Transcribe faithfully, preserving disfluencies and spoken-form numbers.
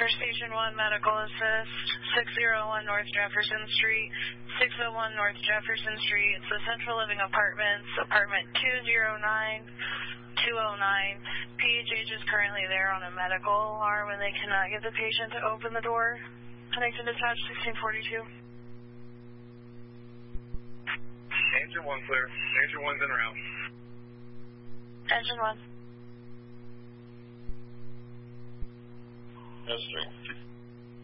For Station one Medical Assist, six oh one North Jefferson Street, six oh one North Jefferson Street. It's the Central Living Apartments, apartment two oh nine, two oh nine. P H H is currently there on a medical alarm and they cannot get the patient to open the door. Huntington Dispatch sixteen forty-two. Engine one clear. Engine one's in route. Engine one. That's three.